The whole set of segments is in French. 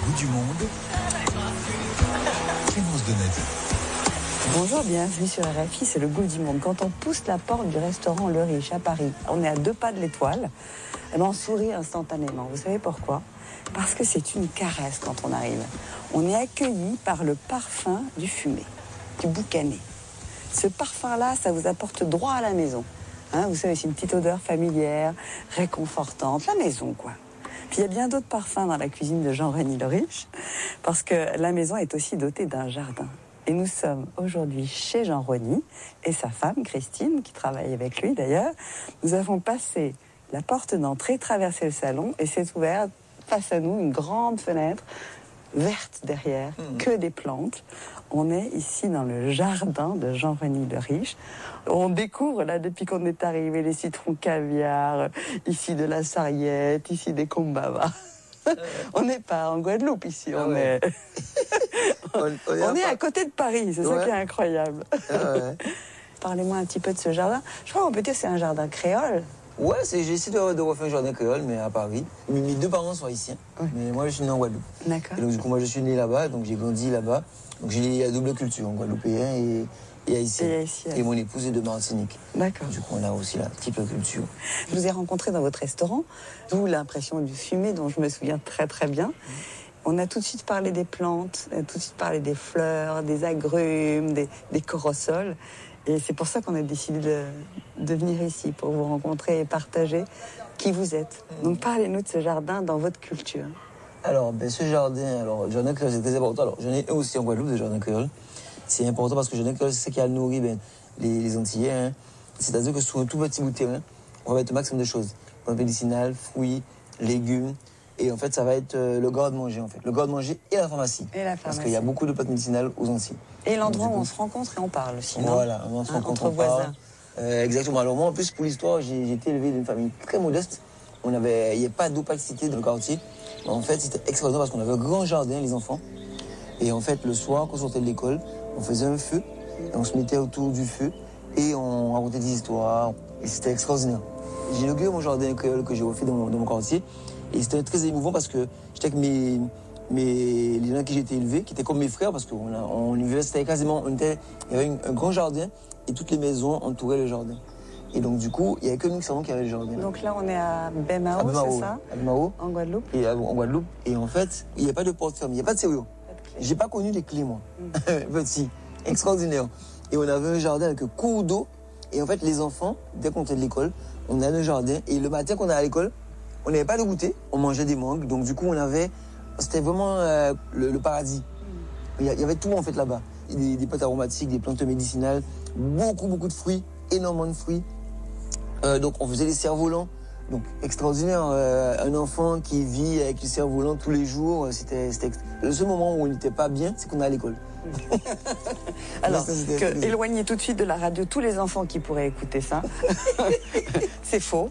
bout du monde, Clémence Donati. Bonjour, bienvenue sur RFI, c'est le goût du monde. Quand on pousse la porte du restaurant Le Riche à Paris, on est à 2 pas de l'étoile, et ben on sourit instantanément. Vous savez pourquoi ? Parce que c'est une caresse quand on arrive. On est accueilli par le parfum du fumé, du boucané. Ce parfum-là, ça vous apporte droit à la maison. Hein, vous savez, c'est une petite odeur familière, réconfortante, la maison quoi. Puis il y a bien d'autres parfums dans la cuisine de Jean-Reni Le Riche, parce que la maison est aussi dotée d'un jardin. Et nous sommes aujourd'hui chez Jean-Reni et sa femme, Christine, qui travaille avec lui d'ailleurs. Nous avons passé la porte d'entrée, traversé le salon et s'est ouverte face à nous une grande fenêtre verte derrière, que des plantes. On est ici dans le jardin de Jean-Reni Le Riche. On découvre là depuis qu'on est arrivé les citrons caviar, ici de la sarriette, ici des combavas. On n'est pas en Guadeloupe ici, on est à côté de Paris, c'est ça qui est incroyable. Parlez-moi un petit peu de ce jardin. Je crois qu'on peut dire que c'est un jardin créole. Ouais, j'ai essayé de refaire un jardin créole, mais à Paris. Mes 2 parents sont haïtiens, mais moi je suis né en Guadeloupe. D'accord. Et donc du coup, moi je suis né là-bas, donc j'ai grandi là-bas. Donc j'ai la double culture, guadeloupéen et haïtien. Et mon épouse est de Martinique. D'accord. Du coup, on a aussi la triple culture. Je vous ai rencontré dans votre restaurant, d'où l'impression du fumé dont je me souviens très très bien. On a tout de suite parlé des plantes, on a tout de suite parlé des fleurs, des agrumes, des corossols. Et c'est pour ça qu'on a décidé de venir ici, pour vous rencontrer et partager qui vous êtes. Donc parlez-nous de ce jardin dans votre culture. Alors, ce jardin, le jardin créole, c'est très important. Alors, j'en ai un aussi en Guadeloupe, le jardin créole. C'est important parce que le jardin créole, c'est ce qui a nourri les Antillais. Hein. C'est-à-dire que sur un tout petit bout de terrain, on va mettre un maximum de choses. Plantes médicinales, fruits, légumes. Et en fait, ça va être le garde-manger, en fait. Le garde-manger et la pharmacie. Parce qu'il y a beaucoup de plantes médicinales aux Antilles. Et l'endroit où on se rencontre et on parle aussi, non ? Voilà, on se rencontre, entre voisins. Exactement. Alors moi, en plus, pour l'histoire, j'ai été élevé d'une famille très modeste. Il n'y avait pas d'opacité dans le quartier. Mais en fait, c'était extraordinaire parce qu'on avait un grand jardin, les enfants. Et en fait, le soir, quand on sortait de l'école, on faisait un feu. Et on se mettait autour du feu. Et on racontait des histoires. Et c'était extraordinaire. J'ai inauguré mon jardin créole que j'ai refait dans mon quartier. Et c'était très émouvant parce que j'étais avec les gens qui j'étais élevé, qui étaient comme mes frères, parce qu'on vivait, c'était quasiment, il y avait un grand jardin et toutes les maisons entouraient le jardin. Et donc du coup, il n'y avait que nous qui avait le jardin. Donc là, on est à Baie-Mahault, c'est ça ? À Baie-Mahault. En Guadeloupe. Et en Guadeloupe. Et en fait, il n'y a pas de porte fermée, il n'y a pas de serrure. J'ai pas connu les clés, moi. Petit, extraordinaire. Et on avait un jardin avec un cours d'eau. Et en fait, les enfants, dès qu'on était de l'école, on allait au jardin. Et le matin qu'on allait à l'école, on n'avait pas de goûter, on mangeait des mangues, donc du coup c'était vraiment le paradis. Il y avait tout en fait là-bas, des plantes aromatiques, des plantes médicinales, beaucoup de fruits, énormément de fruits. Donc on faisait les cerfs-volants, donc extraordinaire. Un enfant qui vit avec les cerfs-volants tous les jours, c'était le seul moment où on n'était pas bien, c'est qu'on est à l'école. Alors, éloignez tout de suite de la radio tous les enfants qui pourraient écouter ça. C'est faux.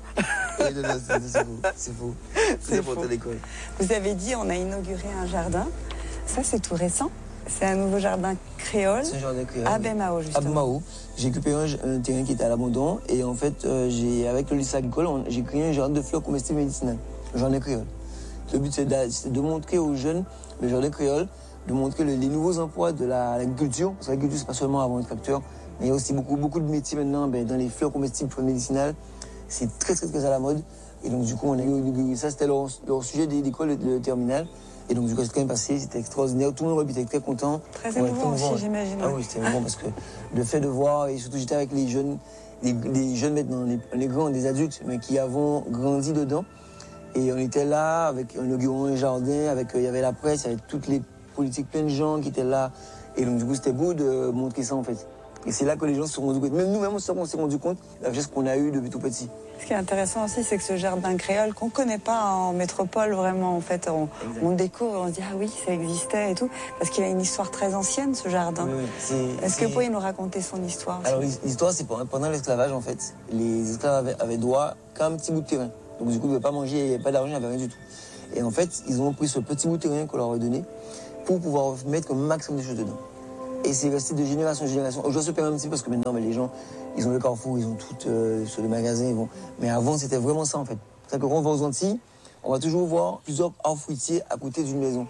C'est faux. C'est faux. À l'école. Vous avez dit on a inauguré un jardin. Ça, c'est tout récent. C'est un nouveau jardin créole. C'est un jardin créole. À Baie-Mahault, justement. À Baie-Mahault. J'ai récupéré un terrain qui était à l'abandon. Et en fait, avec le lycée agricole, j'ai créé un jardin de fleurs comestibles médicinales. Un jardin créole. Le but, c'est de montrer aux jeunes le jardin créole, de montrer les nouveaux emplois de l'agriculture. Parce que l'agriculture, c'est pas seulement avoir un tracteur, mais il y a aussi beaucoup de métiers maintenant dans les fleurs comestibles, fleurs médicinales. C'est très à la mode. Et donc, du coup, on a eu ça, c'était leur sujet d'école de terminale. Et donc, du coup, c'est quand même passé, c'était extraordinaire. Tout le monde était très content. Très émouvant aussi, j'imagine. Ah oui, c'était émouvant parce que le fait de voir, et surtout j'étais avec les jeunes maintenant, les grands, des adultes, mais qui avons grandi dedans. Et on était là, avec un jardin, il y avait la presse, il y avait toutes les politiques, plein de gens qui étaient là. Et donc, du coup, c'était beau de montrer ça, en fait. Et c'est là que les gens se sont rendus compte. Même nous-mêmes, on s'est rendu compte de la richesse qu'on a eue depuis tout petit. Ce qui est intéressant aussi, c'est que ce jardin créole qu'on ne connaît pas en métropole vraiment, en fait, on découvre, on se dit ah oui, ça existait et tout, parce qu'il a une histoire très ancienne, ce jardin. Oui, Est-ce que vous pourriez nous raconter son histoire aussi? Alors l'histoire, c'est pendant l'esclavage, en fait, les esclaves avaient droit qu'à un petit bout de terrain. Donc du coup, ils ne pouvaient pas manger, il n'y avait pas d'argent, il n'y avait rien du tout. Et en fait, ils ont pris ce petit bout de terrain qu'on leur a donné pour pouvoir mettre un maximum de choses dedans. Et c'est resté de génération en génération. Je dois se perdre un petit peu parce que maintenant, les gens, ils ont le carrefour, ils ont tout sur les magasins. Mais avant, c'était vraiment ça, en fait. C'est-à-dire que quand on va aux Antilles, on va toujours voir plusieurs arbres fruitiers à côté d'une maison.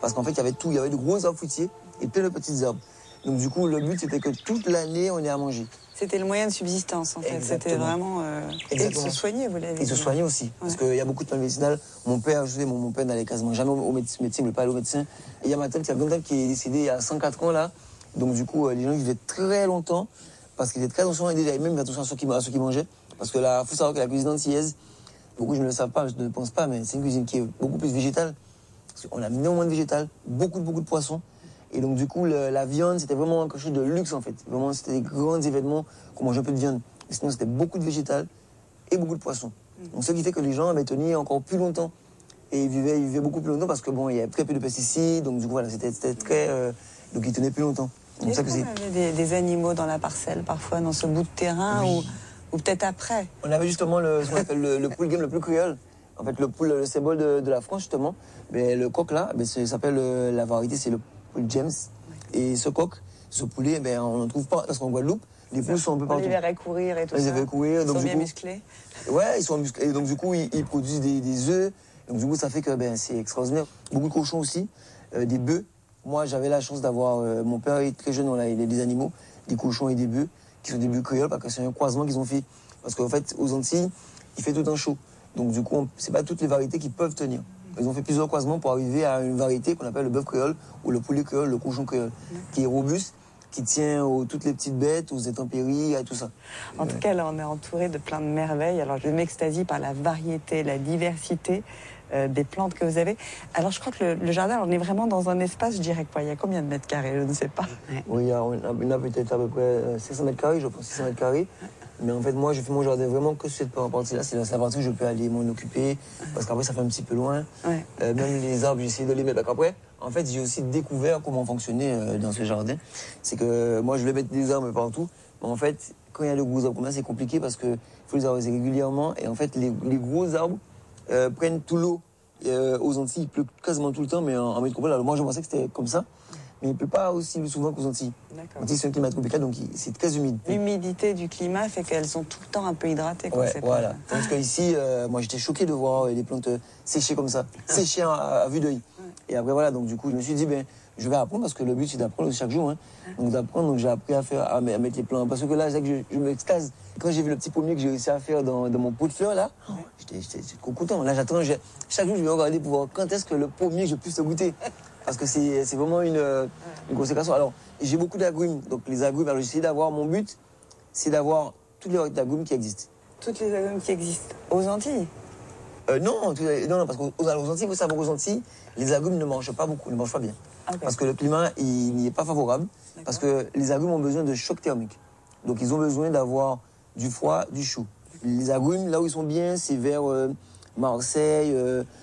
Parce qu'en fait, il y avait tout. Il y avait de gros arbres fruitiers et plein de petites herbes. Donc du coup, le but, c'était que toute l'année, on ait à manger. C'était le moyen de subsistance, en fait. C'était vraiment... Et de se soigner, vous l'avez dit. Et se soigner aussi. Parce qu'il y a beaucoup de plantes médicinales. Mon père, je sais, mon père n'allait quasiment jamais au médecin, il ne voulait pas aller au médecin. Et il y a ma tante qui est décédée il y a 104 ans, là. Donc du coup, les gens vivaient très longtemps. Parce qu'ils étaient très attention, et déjà, même attention à ceux qui mangeaient. Parce que là, il faut savoir que la cuisine antillaise, beaucoup je ne le savent pas, je ne le pense pas, mais c'est une cuisine qui est beaucoup plus végétale. Parce qu'on a énormément de végétal, beaucoup de poissons. Et donc, du coup, la viande, c'était vraiment quelque chose de luxe, en fait. Vraiment, c'était des grands événements qu'on mangeait un peu de viande. Et sinon, c'était beaucoup de végétal et beaucoup de poissons. Donc, ce qui fait que les gens avaient tenu encore plus longtemps. Et ils vivaient beaucoup plus longtemps parce que, bon, il y avait très peu de pesticides. Donc, du coup, voilà, c'était très... donc, ils tenaient plus longtemps. Est-ce qu'on avait des animaux dans la parcelle, parfois, dans ce bout de terrain, oui. ou peut-être après? On avait justement ce qu'on appelle le pool game le plus créole. En fait, le symbole de la France, justement. Mais le coq, là, ça s'appelle, la variété, c'est le poule James. Et ce coq, ce poulet, on n'en trouve pas parce qu'en Guadeloupe, les poules sont un peu partout. On les verrait courir et tout ça. Ils les verrait courir. Ils donc, sont bien musclés. Ouais, ils sont musclés. Et donc, du coup, ils produisent des œufs. Donc, du coup, ça fait que c'est extraordinaire. Beaucoup de cochons aussi, des bœufs. Moi, j'avais la chance d'avoir... mon père est très jeune, il a des animaux, des cochons et des bœufs, qui sont des bœufs créoles, parce que c'est un croisement qu'ils ont fait. Parce qu'en fait, aux Antilles, il fait tout le temps chaud. Donc, du coup, c'est pas toutes les variétés qui peuvent tenir. Ils ont fait plusieurs croisements pour arriver à une variété qu'on appelle le bœuf créole, ou le poulet créole, le cochon créole, qui est robuste, qui tient aux toutes les petites bêtes, aux intempéries, à tout ça. En tout cas, là, on est entouré de plein de merveilles. Alors, je m'extasie par la variété, la diversité des plantes que vous avez. Alors, je crois que le jardin, on est vraiment dans un espace, je dirais quoi? Il y a combien de mètres carrés? Je ne sais pas. Oui, on a peut-être à peu près 500 mètres carrés, je pense 600 mètres carrés. Mais en fait, moi, je fais mon jardin vraiment que cette partie-là. C'est la partie où je peux aller m'en occuper, parce qu'après, ça fait un petit peu loin. Ouais. Même les arbres, j'essaie de les mettre. Après, en fait, j'ai aussi découvert comment fonctionner dans ce jardin. C'est que moi, je vais mettre des arbres partout. Mais en fait, quand il y a de gros arbres comme ça, c'est compliqué parce qu'il faut les arroser régulièrement. Et en fait, les gros arbres prennent tout l'eau. Aux Antilles, il pleut quasiment tout le temps, mais en métropole, alors moi, je pensais que c'était comme ça. Mais il ne pleut pas aussi souvent qu'aux Antilles. D'accord. Antilles, c'est un climat tropical, donc c'est très humide. L'humidité du climat fait qu'elles sont tout le temps un peu hydratées. Quand Ouais, voilà. Pas... Tandis qu'ici, moi, j'étais choqué de voir les plantes sécher comme ça, sécher à vue d'œil. Et après, voilà, donc du coup, je me suis dit, je vais apprendre parce que le but, c'est d'apprendre chaque jour. Hein. Donc d'apprendre, donc j'ai appris à mettre les plants. Parce que là, c'est que je m'extase. Quand j'ai vu le petit pommier que j'ai réussi à faire dans mon pot de fleurs, là, j'étais trop content. Là, j'attends, chaque jour, je vais regarder pour voir quand est-ce que le pommier, je puisse le goûter. Parce que c'est vraiment une consécration. Alors, j'ai beaucoup d'agrumes. Donc, les agrumes, alors j'essaie d'avoir, mon but, c'est d'avoir toutes les variétés d'agrumes qui existent. Toutes les agrumes qui existent aux Antilles? Non, parce qu'aux Antilles, vous savez, aux Antilles, les agrumes ne mangent pas beaucoup, ne mangent pas bien. Okay. Parce que le climat, il n'y est pas favorable. Parce que les agrumes ont besoin de choc thermique. Donc, ils ont besoin d'avoir du froid, du chaud. Les agrumes, là où ils sont bien, c'est vers Marseille,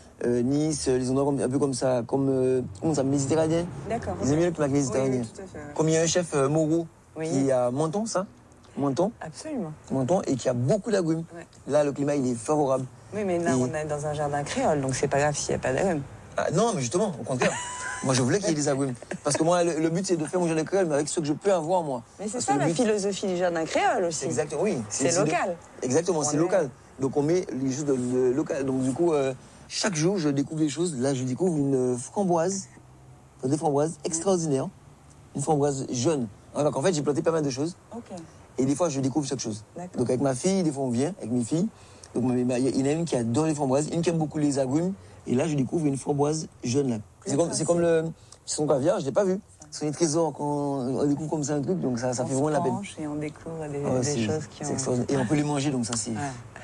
Nice, les endroits un peu comme ça, comment ça, méditerranéen. D'accord. Ils aiment bien le climat méditerranéen. Oui, tout à fait, ouais. Comme il y a un chef Moreau qui est à Menton, Menton. Absolument. Menton, et qui a beaucoup d'agrumes. Ouais. Là, le climat, il est favorable. Oui, mais là, on est dans un jardin créole, donc c'est pas grave s'il n'y a pas d'agrumes. Ah, non, mais justement, au contraire. Moi, je voulais qu'il y ait des agrumes. Parce que moi, le but, c'est de faire mon jardin créole, mais avec ce que je peux avoir, moi. Mais c'est ça, la philosophie du jardin créole aussi. Exactement, oui. C'est local. Exactement, c'est local. Donc, on met les choses de local. Donc, du coup, chaque jour, je découvre des choses. Là, je découvre une framboise, des framboises extraordinaires. Une framboise jaune. Donc, en fait, j'ai planté pas mal de choses. Ok. Et des fois, je découvre chaque chose. Donc, avec ma fille, des fois, on vient, avec mes filles. Donc, il y en a une qui adore les framboises, une qui aime beaucoup les agrumes. Et là, je découvre une framboise jaune, là. C'est comme le son caviar, je ne l'ai pas vu. C'est un trésor quand on découvre comme ça un truc, donc ça fait vraiment la peine. Et on découvre des choses qui ont... Et on peut les manger, donc ça, c'est... Ouais.